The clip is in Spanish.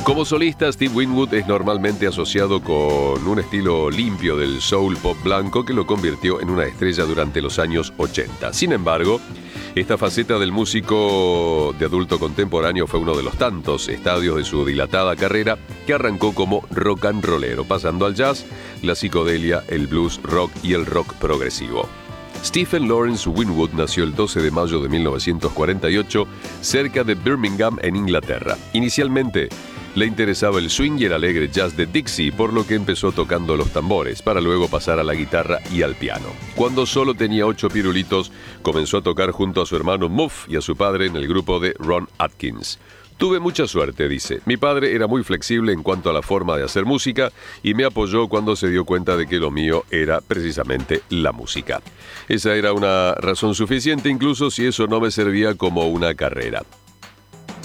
Como solista, Steve Winwood es normalmente asociado con un estilo limpio del soul pop blanco que lo convirtió en una estrella durante los años 80. Sin embargo, esta faceta del músico de adulto contemporáneo fue uno de los tantos estadios de su dilatada carrera que arrancó como rock and rollero, pasando al jazz, la psicodelia, el blues, rock y el rock progresivo. Stephen Lawrence Winwood nació el 12 de mayo de 1948 cerca de Birmingham, en Inglaterra. Inicialmente, le interesaba el swing y el alegre jazz de Dixie, por lo que empezó tocando los tambores, para luego pasar a la guitarra y al piano. Cuando solo tenía 8 pirulitos, comenzó a tocar junto a su hermano Muff y a su padre en el grupo de Ron Atkins. Tuve mucha suerte, dice. Mi padre era muy flexible en cuanto a la forma de hacer música y me apoyó cuando se dio cuenta de que lo mío era precisamente la música. Esa era una razón suficiente, incluso si eso no me servía como una carrera.